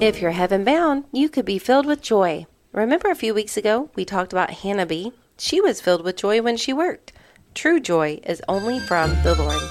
If you're heaven bound, you could be filled with joy. Remember a few weeks ago, we talked about Hannah B. She was filled with joy when she worked. True joy is only from the Lord.